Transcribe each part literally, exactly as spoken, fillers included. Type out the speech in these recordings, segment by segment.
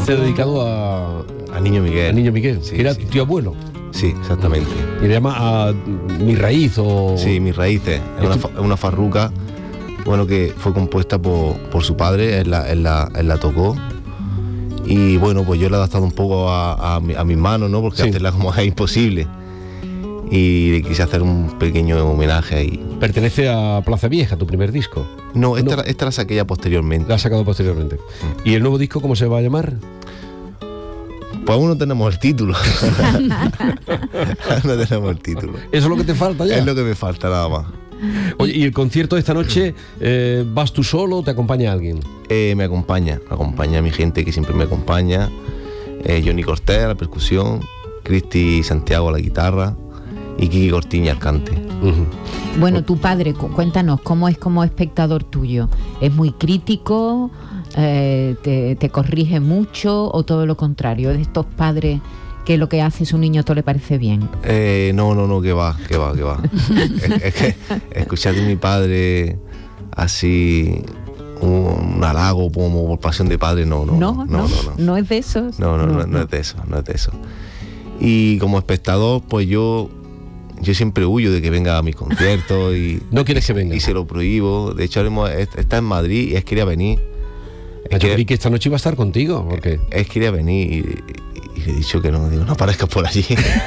Este dedicado a... A Niño Miguel. A Niño Miguel, sí, que era sí. tu tío abuelo. Sí, exactamente. Y le llama a Mi Raíz o... Sí, Mis Raíces. Es una, fa- una farruca, bueno, que fue compuesta por, por su padre, él la, él, la, él la tocó. Y bueno, pues yo la he adaptado un poco a, a, mi- a mis manos, ¿no? Porque Sí. hacerla como es imposible. Y le quise hacer un pequeño homenaje ahí. Pertenece a Plaza Vieja, tu primer disco. No, esta, No. La, esta la saqué ya posteriormente. La has sacado posteriormente. ¿Y el nuevo disco cómo se va a llamar? Pues aún no tenemos el título. Aún no tenemos el título. Eso es lo que te falta ya. Es lo que me falta nada más. Oye, ¿y el concierto de esta noche eh, vas tú solo o te acompaña alguien? Eh, me acompaña, me acompaña mi gente que siempre me acompaña. Eh, Johnny Cortés a la percusión, Cristi Santiago a la guitarra y Kiki Cortiña al cante. Uh-huh. Bueno, tu padre, cu- cuéntanos, ¿cómo es como espectador tuyo? ¿Es muy crítico? Eh, te, ¿Te corrige mucho o todo lo contrario? ¿Es de estos padres que lo que hace su niño todo le parece bien? Eh, no, no, no, que va, que va, que va. es, es que escuchar de mi padre así un, un halago como por pasión de padre, no, no, No, no, no, no, no. no es de esos. No, no, no, no es de eso, no es de eso. Y como espectador, pues yo, yo siempre huyo de que venga a mis conciertos y No quieres que venga. y se lo prohíbo. De hecho, ahora mismo es- está en Madrid y es que quería venir. Ah, Es yo que, creí que esta noche iba a estar contigo, porque... es que quería venir y, y- y le he dicho que no, digo, no aparezcas por allí.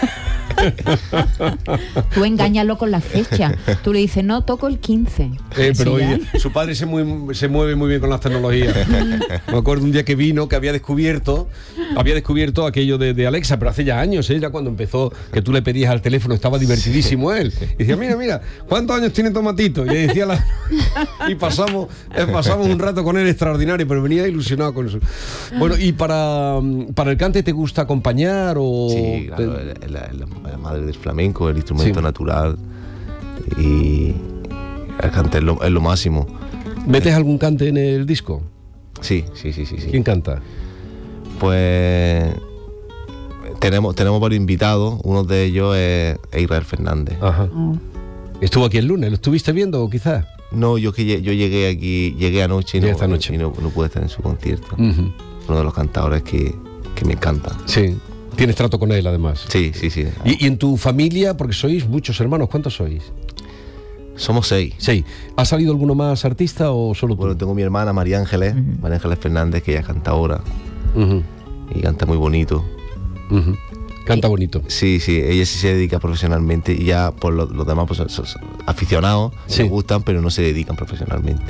Tú engáñalo con la fecha. Tú le dices, no, toco el quince. Eh, pero Sí, oye, ya. su padre se mueve, se mueve muy bien con las tecnologías. Me acuerdo un día que vino, que había descubierto había descubierto aquello de, de Alexa, pero hace ya años, ¿eh? Ya cuando empezó, que tú le pedías al teléfono, estaba divertidísimo él. Y decía, mira, mira, ¿cuántos años tiene Tomatito? Y le decía la... y pasamos, eh, pasamos un rato con él extraordinario, pero venía ilusionado con eso. Bueno, y para, para el cante, ¿te gusta acompañar o...? Sí, claro, te- es la, es la- la madre del flamenco, el instrumento Sí. natural y el cante es lo, es lo máximo. ¿Metes algún cante en el disco? Sí, sí, sí, sí, sí. ¿Quién canta? Pues tenemos, tenemos varios invitados, uno de ellos es Israel Fernández. Ajá. Estuvo aquí el lunes, ¿lo estuviste viendo quizás? No, yo que lle- yo llegué aquí, llegué anoche y, no, Llegué esta noche. y no, no pude estar en su concierto. Uh-huh. Uno de los cantadores que, que me encanta. Sí. Tienes trato con él, además. Sí, sí, sí. ¿Y, y en tu familia, porque sois muchos hermanos, ¿cuántos sois? Somos seis. Sí. ¿Ha salido alguno más artista o solo tú? Bueno, tengo mi hermana María Ángeles, María Ángeles Fernández, que ella canta ahora Ujú, y canta muy bonito. ujú. Canta bonito. Sí, sí, ella sí se dedica profesionalmente y ya por lo- los demás pues, son, son aficionados, Sí. les gustan, pero no se dedican profesionalmente.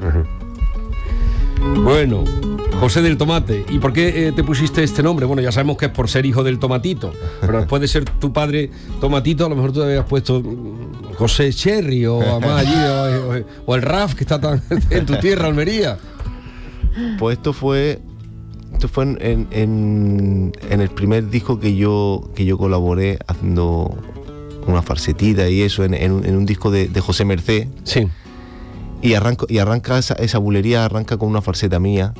Bueno, José del Tomate. ¿Y por qué eh, te pusiste este nombre? Bueno, ya sabemos que es por ser hijo del Tomatito, pero después de ser tu padre Tomatito, a lo mejor tú te habías puesto mm, José Cherry o Amaya o, o- o el Raf, que está tan en tu tierra, Almería. Pues esto fue esto fue en, en- en- en el primer disco que yo que yo colaboré haciendo una farsetita y eso en, en un, en un disco de, de José Mercé. Sí. Y, arranco, y arranca esa, esa bulería, arranca con una falseta mía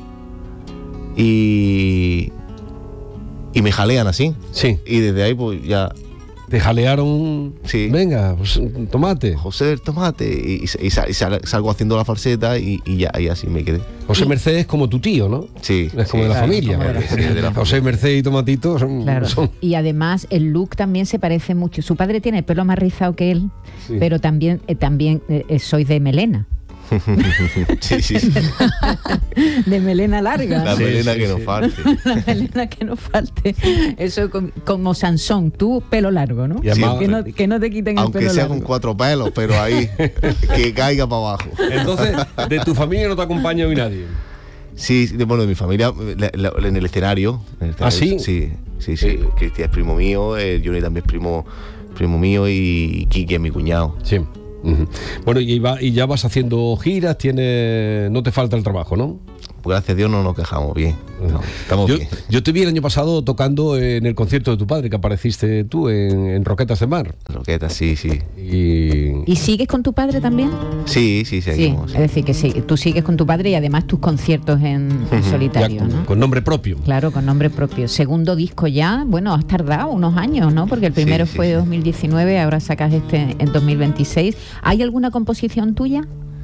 y, y me jalean así. Sí. Y desde ahí pues ya, Te jalearon. Sí. Venga, pues, Tomate. José del Tomate, y, y, y sal- y sal- salgo haciendo la falseta y, y ya y así me quedé. José Mercedes es como tu tío, ¿no? Sí. Es como sí. de la Claro, familia. como de la Sí, de la José Mercedes y Tomatito son, Claro. son- Y además el look también se parece mucho. Su padre tiene el pelo más rizado que él, Sí. pero también, eh, también eh, soy de melena. sí, sí, sí. De melena larga. La Sí, melena sí, que sí. nos falte. La melena que no falte. Eso com- como Sansón, tú pelo largo, ¿no? Y además- que, no que no te quiten el Aunque pelo sea largo. con cuatro pelos, pero ahí, que caiga para abajo. Entonces, de tu familia no te acompaña hoy nadie. Sí, sí, de- bueno, de mi familia, la- la- en el escenario. En el ¿Ah, escenario, sí? Sí, sí, sí. Eh. Cristian es primo mío, eh, Johnny también es primo, primo mío y Kiki es mi cuñado. Sí. Ujú. Bueno, y, va- y ya vas haciendo giras, tiene, no te falta el trabajo, ¿no? Pues gracias a Dios no nos quejamos bien. No, estamos Yo, bien. yo te vi el año pasado tocando en el concierto de tu padre, que apareciste tú en, en Roquetas de Mar. Roqueta, sí, sí. Y... ¿Y sigues con tu padre también? Sí, sí, Sí, seguimos. es decir, que sí, tú sigues con tu padre y además tus conciertos en, en ya solitario, con, ¿no? con nombre propio. Claro, con nombre propio. Segundo disco ya, bueno, has tardado unos años, ¿no? Porque el primero Sí, sí, fue sí. dos mil diecinueve, ahora sacas este en dos mil veintiséis. ¿Hay alguna composición tuya?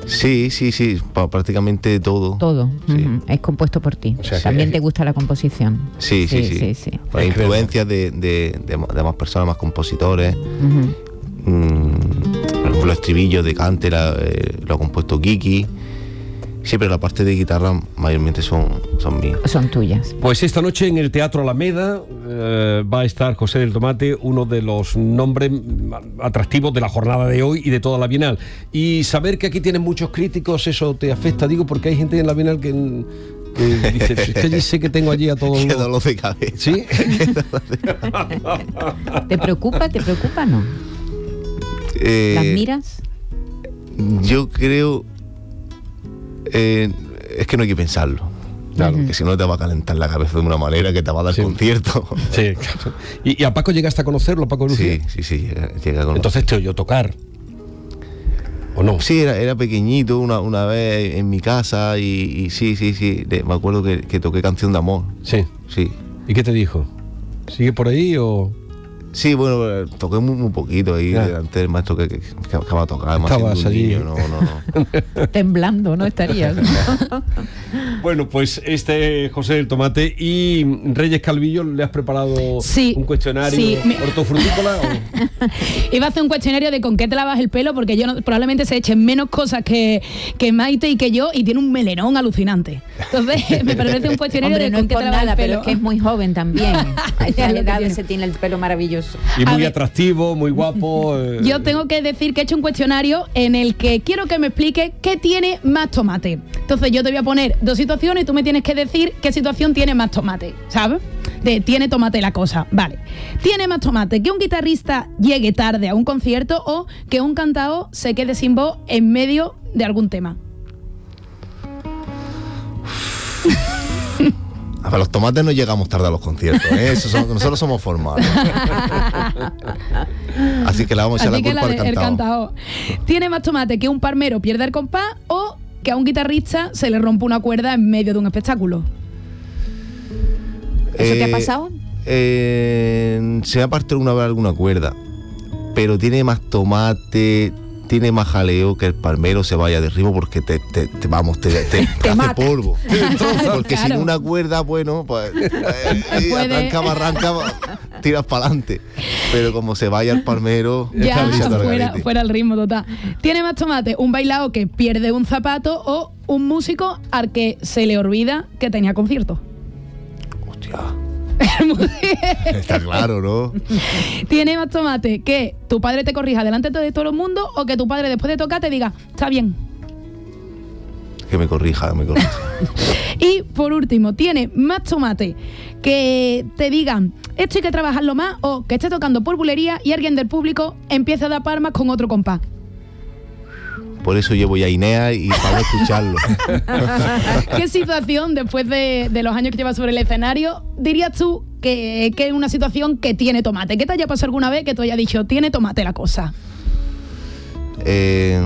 Sí, sí, sí, pa- prácticamente todo. Todo. Sí. Ujú. Es compuesto por ti. O sea que- También te gusta la composición. Sí, sí, sí. sí, sí. Hay influencias de, de, de, ma- de más personas, más compositores. Ujú. Mm, por ejemplo, los estribillos de Cante la- eh, lo ha compuesto Kiki. Sí, pero la parte de guitarra mayormente son, son mías. Son tuyas. Pues esta noche en el Teatro Alameda eh, va a estar José del Tomate, uno de los nombres atractivos de la jornada de hoy y de toda la Bienal. Y saber que aquí tienen muchos críticos, ¿eso te afecta? Digo, porque hay gente en la Bienal que, que dice, es que sé que tengo allí a todos Qué los... dolor de cabeza. ¿Sí? ¿Te preocupa? ¿Te preocupa no? Eh, ¿Las miras? Yo creo... eh, es que no hay que pensarlo. Claro, que si no te va a calentar la cabeza de una manera que te va a dar Sí. concierto. Sí, claro. ¿Y, y a Paco llegaste a conocerlo, Paco Lucía? Sí, sí, sí, llega, llega con... Entonces te oyó tocar. ¿O no? Sí, era, era pequeñito una, una vez en mi casa y, y sí, sí, sí. de- me acuerdo que, que toqué Canción de Amor. Sí. Sí. ¿Y qué te dijo? ¿Sigue por ahí o...? Sí, bueno, eh, toqué muy, muy poquito ahí Ya. delante del maestro que, que, que acaba de tocar. más Estabas siendo un allí. niño, no, no, no. Temblando, ¿no estarías? Bueno, pues este José del Tomate y Reyes Calvillo, ¿le has preparado Sí, un cuestionario sí, me- hortofrutícola? o- Iba a hacer un cuestionario de con qué te lavas el pelo, porque yo no- probablemente se echen menos cosas que, que Maite y que yo, y tiene un melenón alucinante. Entonces, me parece un cuestionario Hombre, de no con es qué por te lavas nada, el pero pelo. es que es muy joven también. A Ya, estas lo que edades tiene. se tiene el pelo maravilloso. Y A muy ver. atractivo, muy guapo. eh, Yo tengo que decir que he hecho un cuestionario en el que quiero que me explique qué tiene más tomate. Entonces yo te voy a poner dos situaciones y tú me tienes que decir qué situación tiene más tomate, ¿sabes? De tiene tomate la cosa, vale. Tiene más tomate que un guitarrista llegue tarde a un concierto o que un cantao se quede sin voz en medio de algún tema. A ver, los tomates no llegamos tarde a los conciertos, ¿eh? Eso son- nosotros somos formales. Así que le vamos a echar Así la que culpa la al de- el cantado. cantao. Tiene más tomate que un palmero pierda el compás o que a un guitarrista se le rompe una cuerda en medio de un espectáculo. ¿Eso te ha Eh, pasado? eh, se me ha partido alguna vez alguna cuerda, pero tiene más tomate, tiene más jaleo que el palmero se vaya de ritmo porque te, te- te- vamos, te, te- te hace mata. polvo. Porque sin Claro. una cuerda, bueno, pues eh, Puede. arranca, barranca, tiras para adelante. Pero como se vaya el palmero, Ya, avisa todo el fuera, garete. fuera el ritmo total. Tiene más tomate un bailao que pierde un zapato o un músico al que se le olvida que tenía concierto. Hostia. Está claro, ¿no? Tiene más tomate que tu padre te corrija delante de todo el mundo o que tu padre después de tocar te diga, está bien. Que me corrija, que me corrija. Y por último, tiene más tomate que te digan, esto hay que trabajarlo más o que esté tocando por bulería y alguien del público empieza a dar palmas con otro compás. Por eso llevo ya a Inea y para no escucharlo. ¿Qué situación, después de, de los años que llevas sobre el escenario, dirías tú que, que es una situación que tiene tomate? ¿Qué te haya pasado alguna vez que tú hayas dicho, tiene tomate la cosa? Eh,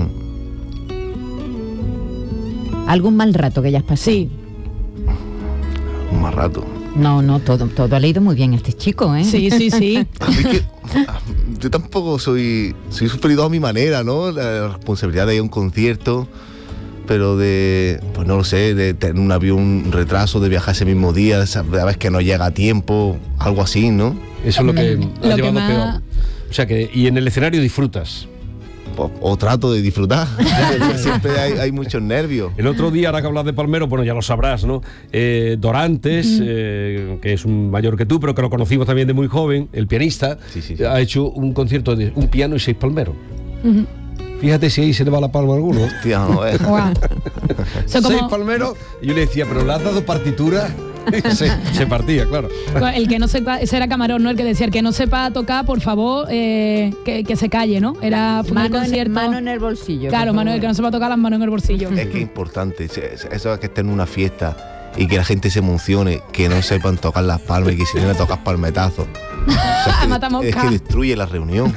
¿Algún mal rato que hayas pasado? Sí, un más rato. No, no, todo, todo ha leído muy bien este chico, ¿eh? sí, sí, sí. A mí que, yo tampoco soy soy superior a mi manera, ¿no? La responsabilidad de ir a un concierto, pero de, pues no lo sé, de tener un avión, un retraso, de viajar ese mismo día, sabes que no llega a tiempo, algo así, ¿no? Eso es lo que Lo ha que llevado más- peor. O sea que, y en el escenario disfrutas. O, o trato de disfrutar. Siempre hay, hay muchos nervios. El otro día, ahora que hablas de Palmero, bueno, ya lo sabrás, ¿no? Eh, Dorantes, eh, que es un mayor que tú, pero que lo conocimos también de muy joven, el pianista, Sí, sí, sí. ha hecho un concierto de un piano y seis palmeros. Ujú. Fíjate si ahí se le va la palma a alguno. Hostia, no, eh. Guau. Son Seis como- palmeros, y yo le decía, ¿pero le has dado partitura? se, se partía, claro. El que no sepa, ese era Camarón, ¿no? El que decía, el que no sepa tocar, por favor, eh, que, que se calle, ¿no? Era fue un Mano en, concierto. mano en el bolsillo. Claro, por mano, el favor. que no sepa tocar, las manos en el bolsillo. Es que es importante, se- se- eso es que esté en una fiesta y que la gente se emocione, que no sepan tocar las palmas y que se vienen a tocar palmetazos. O sea, es que- Mata mosca. es que destruye la reunión.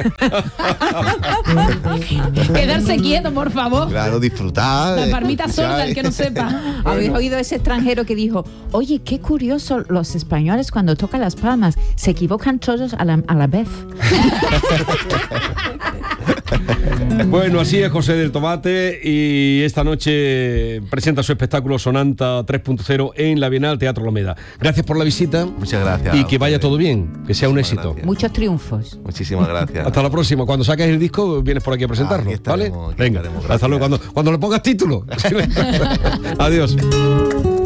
Quedarse quieto, por favor. Claro, disfrutar. La palmita escuchar. sorda, el que no sepa. ¿Habéis oído ese extranjero que dijo, oye, qué curioso, los españoles cuando tocan las palmas se equivocan todos a la, a la vez? Bueno, así es José del Tomate, y esta noche presenta su espectáculo Sonanta tres punto cero en la Bienal Teatro Alameda. Gracias por la visita. Muchas gracias. Y que vaya todo bien, que sea un Muchísimas éxito. gracias. Muchos triunfos. Muchísimas gracias. Hasta la próxima. Cuando saques el disco, vienes por aquí a presentarlo. Aquí estaremos, ¿vale? aquí Venga, estaremos. hasta luego. Gracias. Cuando, cuando le pongas título. Adiós.